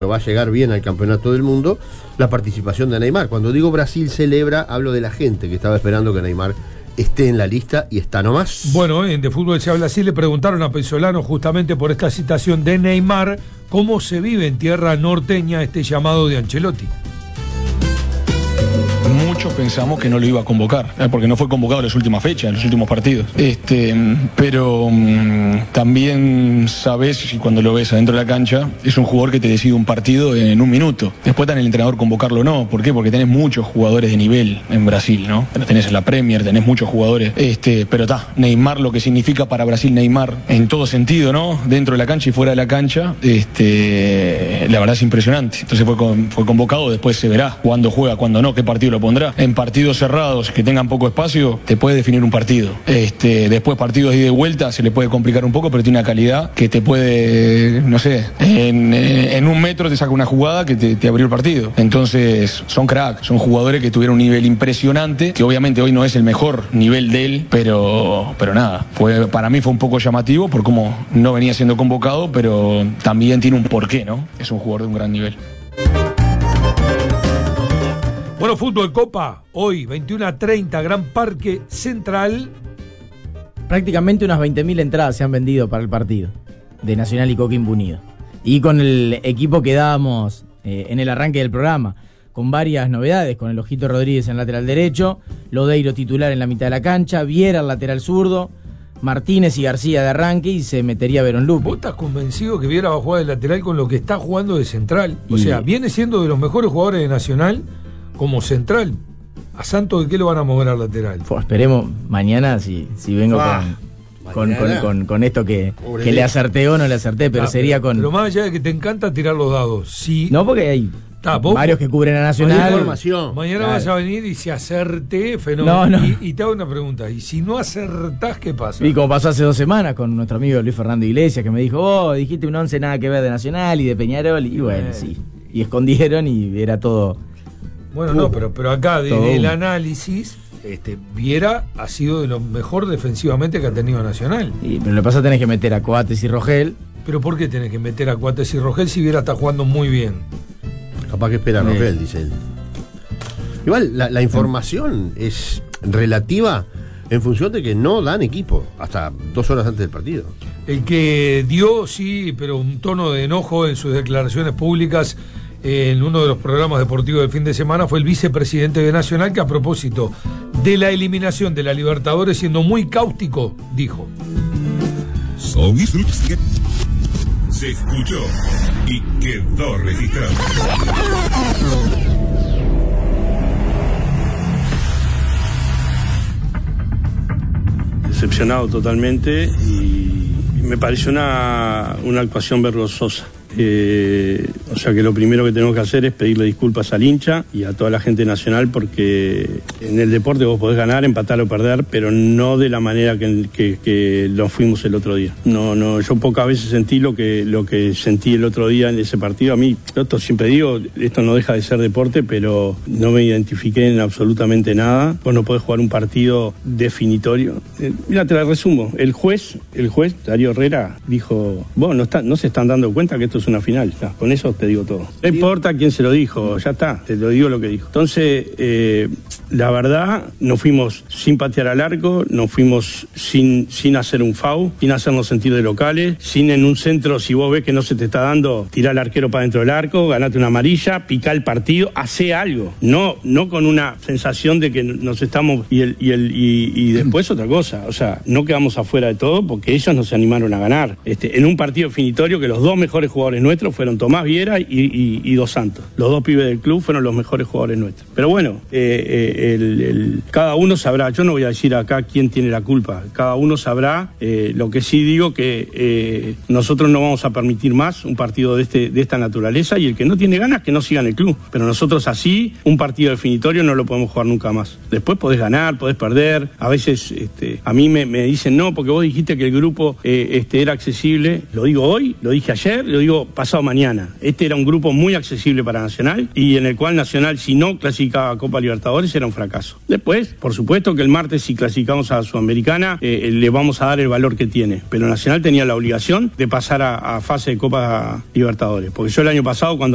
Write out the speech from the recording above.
va a llegar bien al campeonato del mundo, la participación de Neymar. Cuando digo Brasil celebra, hablo de la gente que estaba esperando que Neymar esté en la lista y está nomás. Bueno, en De Fútbol se habla así, le preguntaron a Pesolano justamente por esta citación de Neymar, cómo se vive en tierra norteña este llamado de Ancelotti. Muchos pensamos que no lo iba a convocar, porque no fue convocado en las últimas fechas, en los últimos partidos. Pero también sabes, y cuando lo ves adentro de la cancha, es un jugador que te decide un partido en un minuto. Después está en el entrenador convocarlo o no. ¿Por qué? Porque tenés muchos jugadores de nivel en Brasil, ¿no? Tenés en la Premier, tenés muchos jugadores. Pero Neymar, lo que significa para Brasil Neymar, en todo sentido, ¿no? Dentro de la cancha y fuera de la cancha, la verdad es impresionante. Entonces fue convocado, después se verá cuándo juega, cuándo no, qué partido lo pondrá. En partidos cerrados que tengan poco espacio te puede definir un partido. Después partidos de ida y vuelta se le puede complicar un poco, pero tiene una calidad que te puede, no sé, en un metro te saca una jugada que te abrió el partido. Entonces son cracks, son jugadores que tuvieron un nivel impresionante, que obviamente hoy no es el mejor nivel de él, pero nada, para mí fue un poco llamativo por cómo no venía siendo convocado, pero también tiene un porqué, ¿no? Es un jugador de un gran nivel. Bueno, Fútbol Copa, hoy, 21:30, Gran Parque Central. Prácticamente unas 20.000 entradas se han vendido para el partido de Nacional y Coquimbo Unido. Y con el equipo que dábamos en el arranque del programa, con varias novedades, con el Ojito Rodríguez en lateral derecho, Lodeiro titular en la mitad de la cancha, Viera el lateral zurdo, Martínez y García de arranque y se metería Verón Lupi. ¿Vos estás convencido que Viera va a jugar de lateral con lo que está jugando de central? O sea, viene siendo de los mejores jugadores de Nacional como central. ¿A Santos de qué lo van a mover al lateral? Esperemos mañana si vengo con esto que le acerté o no le acerté, pero sería con... Pero más allá de que te encanta tirar los dados. No, porque hay varios que cubren a Nacional. Mañana vas a venir y si acerté, fenómeno. No. Y te hago una pregunta. ¿Y si no acertás, qué pasa? Y como pasó hace 2 semanas con nuestro amigo Luis Fernando Iglesias, que me dijo, dijiste un 11 nada que ver de Nacional y de Peñarol. Y bueno, sí. Y escondieron y era todo... Bueno, no, pero acá desde el análisis, Viera ha sido de lo mejor defensivamente que ha tenido Nacional. Pero lo que pasa es que tenés que meter a Coates y Rogel. ¿Pero por qué tenés que meter a Coates y Rogel si Viera está jugando muy bien? Capaz que espera a Rogel, dice él. Igual, la información es relativa en función de que no dan equipo hasta 2 horas antes del partido. El que dio, sí, pero un tono de enojo en sus declaraciones públicas en uno de los programas deportivos del fin de semana fue el vicepresidente de Nacional, que a propósito de la eliminación de la Libertadores, siendo muy cáustico, dijo: se escuchó y quedó registrado. Decepcionado totalmente y me pareció una actuación vergonzosa. O sea que lo primero que tenemos que hacer es pedirle disculpas al hincha y a toda la gente nacional, porque en el deporte vos podés ganar, empatar o perder, pero no de la manera que lo fuimos el otro día. No, yo pocas veces sentí lo que sentí el otro día en ese partido. A mí, esto siempre digo, esto no deja de ser deporte, pero no me identifiqué en absolutamente nada. Vos no podés jugar un partido definitorio. Mira, te la resumo. El juez, Darío Herrera, dijo, vos no se están dando cuenta que esto es una final. Ya, con eso te digo todo. No importa quién se lo dijo, ya está, te lo digo lo que dijo. Entonces, la verdad, nos fuimos sin patear al arco, nos fuimos sin hacer un foul, sin hacernos sentir de locales, sin en un centro, si vos ves que no se te está dando, tirar al arquero para dentro del arco, ganate una amarilla, picar el partido, hace algo. No con una sensación de que nos estamos y después otra cosa. O sea, no quedamos afuera de todo porque ellos nos animaron a ganar. En un partido definitorio que los 2 mejores jugadores nuestros fueron Tomás Viera y Dos Santos. Los 2 pibes del club fueron los mejores jugadores nuestros. Pero bueno, cada uno sabrá. Yo no voy a decir acá quién tiene la culpa. Cada uno sabrá. Lo que sí digo que nosotros no vamos a permitir más un partido de esta naturaleza, y el que no tiene ganas que no siga en el club. Pero nosotros así, un partido definitorio no lo podemos jugar nunca más. Después podés ganar, podés perder. A veces a mí me dicen no, porque vos dijiste que el grupo era accesible. Lo digo hoy, lo dije ayer, lo digo pasado mañana. Era un grupo muy accesible para Nacional, y en el cual Nacional, si no clasificaba a Copa Libertadores, era un fracaso. Después, por supuesto que el martes, si clasificamos a Sudamericana, le vamos a dar el valor que tiene, pero Nacional tenía la obligación de pasar a fase de Copa Libertadores, porque yo el año pasado, cuando